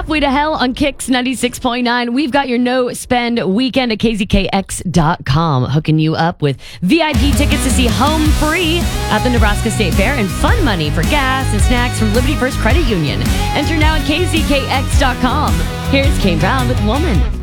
Halfway to Hell on Kicks 96.9. We've got your no-spend weekend at kzkx.com, hooking you up with VIP tickets to see Home Free at the Nebraska State Fair and fun money for gas and snacks from Liberty First Credit Union. Enter now at kzkx.com. Here's Kane Brown with Woman.